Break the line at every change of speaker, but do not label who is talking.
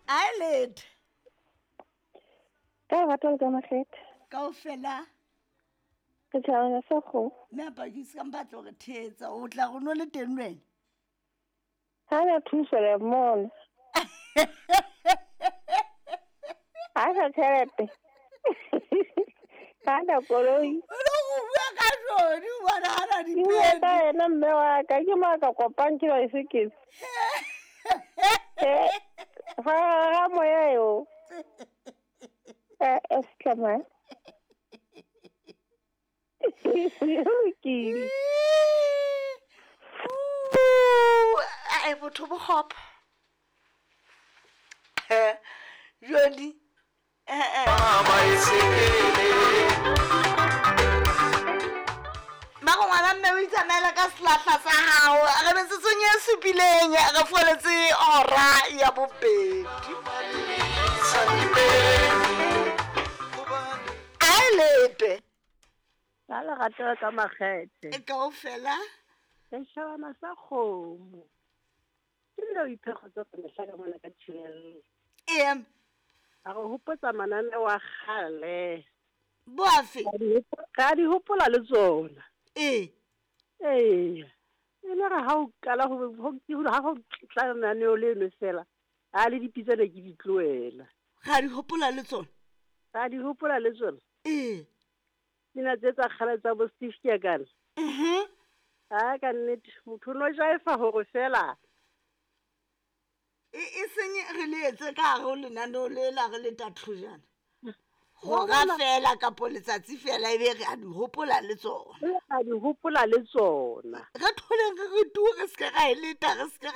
Eyelid
Ka rata le ka makgethe.
kaofela
Ke tšhabana sa kgomo.
mme apakise ka mpatlo re thetsa o tla go no le teng lwena
Ha na thuso le mona. Ha sa tšhelete. Ha na koloi.
o le go bua ka jone o bona ga na
Ke bua ka
dipeedi
ena mme wa ka ke mo ka kopang ke baesekele. Ha moya yo. Estlama. Ke
ai botho bogopa jone mako ngwana mme o itsamaela ka selatla sa gago a re metsetsong ye supileng re foletse ora ya bobedi a lete
ka lerato ka makgethe.
e kaofela
Ke tšhabana sa kgomo. Ke le o iphegotsa mehla ka mona ka tšhelete.
em
A go hopotsa mananeo a kgale.
boafe
Ka di hopola le tsona.
e
Ee. E le re ha o kala go ha go tla mananeo leno fela. A le dipitsana ke di tloela.
ga di gopola le tsone
Ka di hopola le tsona.
e
Dina tse tsa kgale tsa bo Steve Jagana. Ha ka nnete motho no jaifa gore fela.
e senye re le etse ka gare o lenaneo le la re le tatlhojana gora fela kapo letsatsi fela e be re a di gopola le tsona
A di hopola le tsona.
re tholeng re tue re seke ga e leta re seke